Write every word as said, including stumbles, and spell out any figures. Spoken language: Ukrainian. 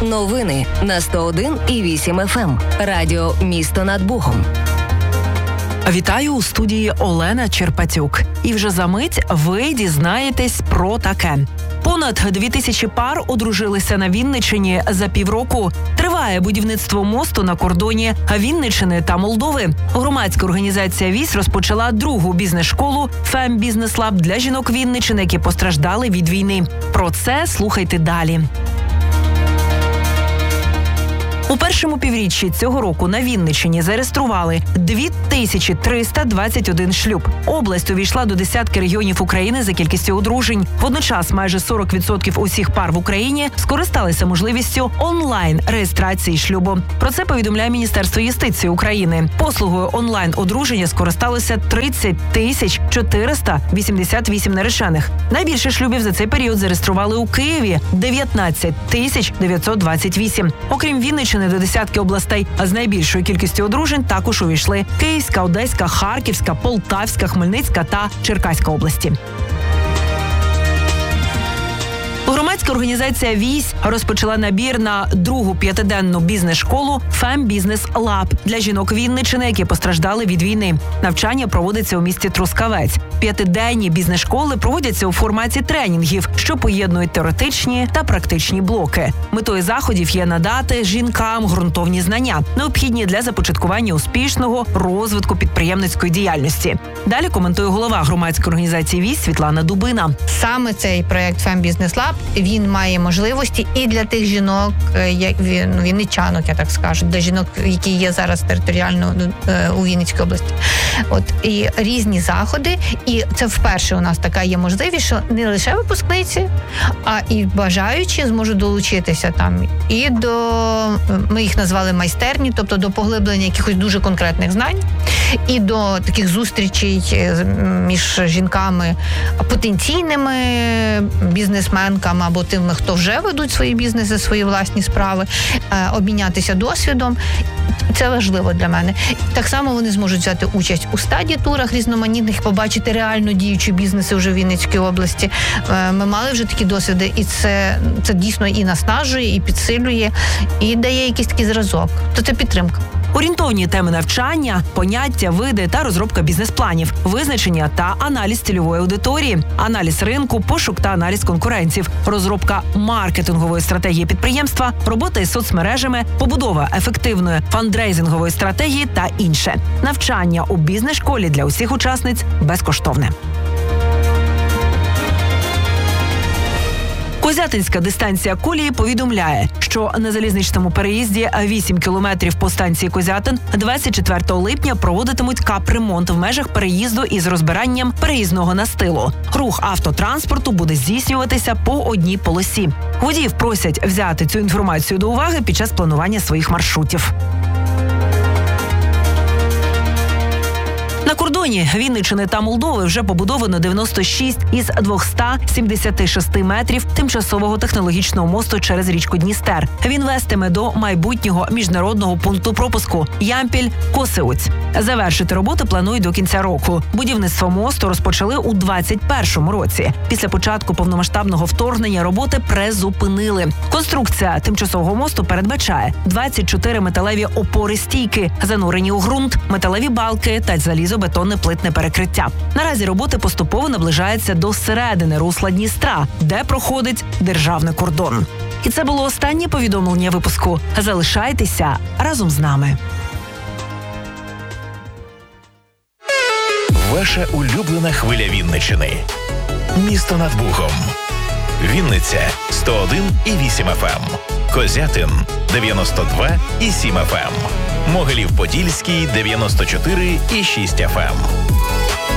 Новини на сто один і вісім еф ем. Радіо «Місто над Богом». Вітаю у студії Олена Черпатюк. І вже за мить ви дізнаєтесь про таке. Понад дві тисячі пар одружилися на Вінниччині за півроку. Триває будівництво мосту на кордоні Вінниччини та Молдови. Громадська організація «Вісь» розпочала другу бізнес-школу «Фем Бізнес Лаб» для жінок Вінниччини, які постраждали від війни. Про це слухайте далі. У першому півріччі цього року на Вінниччині зареєстрували дві тисячі триста двадцять один шлюб. Область увійшла до десятки регіонів України за кількістю одружень. Водночас майже сорок відсотків усіх пар в Україні скористалися можливістю онлайн-реєстрації шлюбу. Про це повідомляє Міністерство юстиції України. Послугою онлайн-одруження скористалося тридцять тисяч чотириста вісімдесят вісім наречених. Найбільше шлюбів за цей період зареєстрували у Києві – дев'ятнадцять тисяч дев'ятсот двадцять вісім. Окрім Вінниччини, до десятки областей, а з найбільшою кількістю одружень також увійшли Київська, Одеська, Харківська, Полтавська, Хмельницька та Черкаська області. Громадська організація «Вісь» розпочала набір на другу п'ятиденну бізнес-школу «Фем Бізнес Лаб» для жінок Вінниччини, які постраждали від війни. Навчання проводиться у місті Трускавець. П'ятиденні бізнес-школи проводяться у форматі тренінгів, що поєднують теоретичні та практичні блоки. Метою заходів є надати жінкам ґрунтовні знання, необхідні для започаткування успішного розвитку підприємницької діяльності. Далі коментує голова громадської організації «Вісь» Світлана Дубина. Саме цей проєкт «Фем Бізнес Лаб» він має можливості і для тих жінок, як вінничанок, я так скажу, для жінок, які є зараз територіально у Вінницькій області. От і різні заходи, і це вперше у нас така є можливість, що не лише випускниці, а і бажаючі зможуть долучитися там і до, ми їх назвали майстерні, тобто до поглиблення якихось дуже конкретних знань, і до таких зустрічей між жінками потенційними бізнесменками або тими, хто вже ведуть свої бізнеси, свої власні справи, обмінятися досвідом. Це важливо для мене. Так само вони зможуть взяти участь у стаді-турах різноманітних, побачити реально діючі бізнеси вже в Вінницькій області. Ми мали вже такі досвіди, і це, це дійсно і наснажує, і підсилює, і дає якийсь такий зразок. То це підтримка. Орієнтовні теми навчання, поняття, види та розробка бізнес-планів, визначення та аналіз цільової аудиторії, аналіз ринку, пошук та аналіз конкурентів, розробка маркетингової стратегії підприємства, робота із соцмережами, побудова ефективної фандрейзингової стратегії та інше. Навчання у бізнес-школі для усіх учасниць безкоштовне. Козятинська дистанція колії повідомляє, що на залізничному переїзді вісім кілометрів по станції Козятин двадцять четвертого липня проводитимуть капремонт в межах переїзду із розбиранням переїзного настилу. Рух автотранспорту буде здійснюватися по одній полосі. Водіїв просять взяти цю інформацію до уваги під час планування своїх маршрутів. На кордоні Вінниччини та Молдови вже побудовано дев'яносто шість із двохсот сімдесяти шести метрів тимчасового технологічного мосту через річку Дністер. Він вестиме до майбутнього міжнародного пункту пропуску Ямпіль-Косеуць. Завершити роботи планують до кінця року. Будівництво мосту розпочали у двадцять першому році. Після початку повномасштабного вторгнення роботи призупинили. Конструкція тимчасового мосту передбачає двадцять чотири металеві опори-стійки, занурені у ґрунт, металеві балки та залізо бетонне плитне перекриття. Наразі роботи поступово наближаються до середини русла Дністра, де проходить державний кордон. І це було останнє повідомлення випуску. Залишайтеся разом з нами. Ваша улюблена хвиля Вінниччини. Місто над Богом. Вінниця сто один і вісім еф ем. Козятин дев'яносто два і сім еф ем. Могилів-Подільський дев'яносто чотири і шість еф ем.